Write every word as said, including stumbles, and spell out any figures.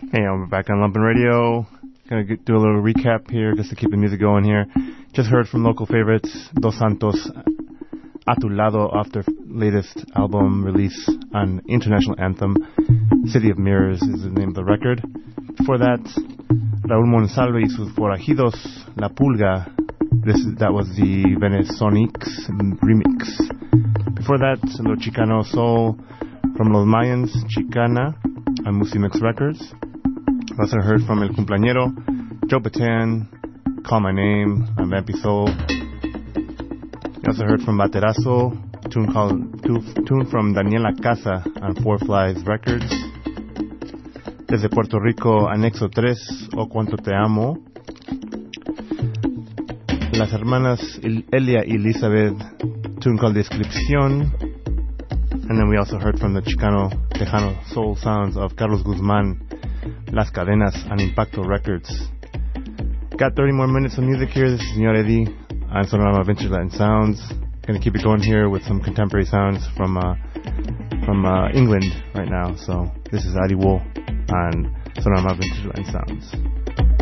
Hey, I'm back on Lumpin' Radio. Gonna get, do a little recap here just to keep the music going here. Just heard from local favorites, Dos Santos, A Tu Lado, off their latest album release on International Anthem. City of Mirrors is the name of the record. Before that, Raúl Monsalve y sus Forajidos, La Pulga. This is, that was the Venezonics remix. Before that, Lo Chicano Soul from Los Mayans, Chicana, on Musimix Records. Also heard from El Cumpleañero, Joe Bataan, Call My Name, on Vampy Soul. We also heard from Baterazo, a tune called tune from Daniela Casa on Four Flies Records. Desde Puerto Rico, Anexo tres, O Cuánto Te Amo. Las hermanas Elia y Elizabeth, tune called Descripción. And then we also heard from the Chicano Tejano soul sounds of Carlos Guzman, Las Cadenas on Impacto Records. Got thirty more minutes of music here. This is Señor Eddie on Sonorama Vintage Latin Sounds. Gonna keep it going here with some contemporary sounds from uh, from uh, England right now. So this is Adi Wool on Sonorama Vintage Latin Sounds.